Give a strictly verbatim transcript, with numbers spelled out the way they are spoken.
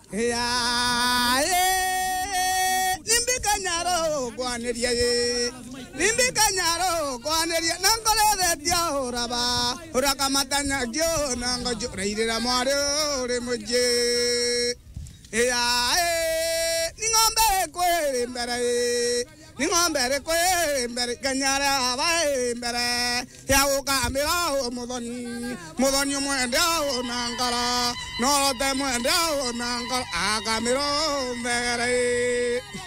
Ya nimbi kanyaro kwaneria ye nimbi kanyaro kwaneria nangole de dia oraba oraka matanya jo nango jo reira mware ore moje ya ningombe kwe mbere ningombe kwe mbere kanyara vai mbere ya ukamira mudoni mudoni mwende nangala no te mwende nangala akamiro mbere